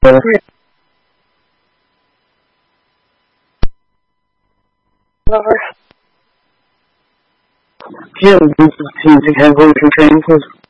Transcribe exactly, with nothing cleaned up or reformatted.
Uh, Over. Jim, this is T Z Headquarters for training, please.